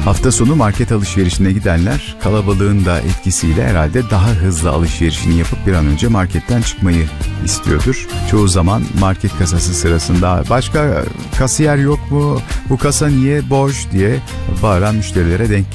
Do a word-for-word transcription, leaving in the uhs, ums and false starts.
Hafta sonu market alışverişine gidenler kalabalığın da etkisiyle herhalde daha hızlı alışverişini yapıp bir an önce marketten çıkmayı istiyordur. Çoğu zaman market kasası sırasında başka kasiyer yok mu, bu kasa niye boş diye bağıran müşterilere denk